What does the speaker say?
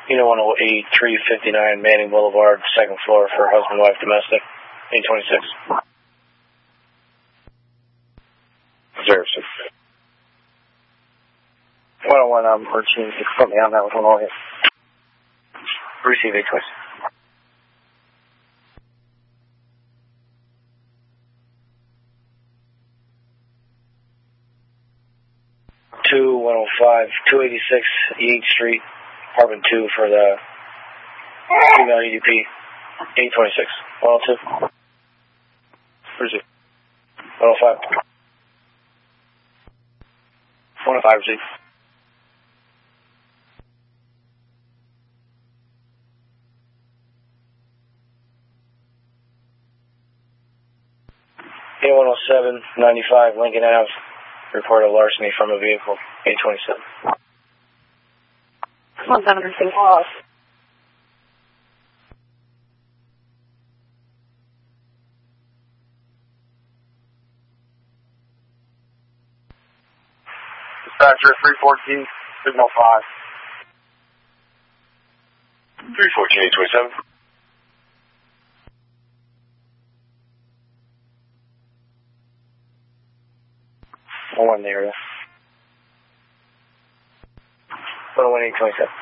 Unit 108-359 Manning Boulevard, second floor for husband-wife domestic, 826. Observe, sir. 101, I'm routine. You can put me on that with 108. Receive 826. Two 105, 286 Yates Street, apartment 2 for the female EDP, 826. 102. Where's it? 105. 105, receive. A107, 95 Lincoln Ave. Report a larceny from a vehicle, 827. Come on, Senator, thing off. Dispatcher 314, signal 5. 314, 827. One in the area. 101, 827.